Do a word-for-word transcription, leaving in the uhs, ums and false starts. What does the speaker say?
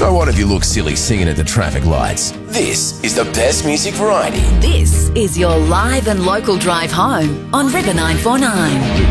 So what if you look silly singing at the traffic lights? This is the best music variety. This is your live and local drive home on Ripper nine four nine.